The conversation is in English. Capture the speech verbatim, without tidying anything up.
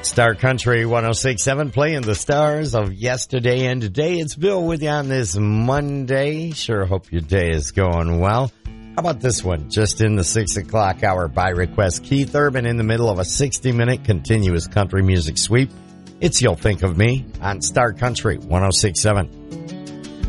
Star Country one oh six point seven, playing the stars of yesterday and today. It's Bill with you on this Monday. Sure hope your day is going well. How about this one? Just in the six o'clock hour by request. Keith Urban in the middle of a sixty-minute continuous country music sweep. It's You'll Think of Me on Star Country one oh six point seven.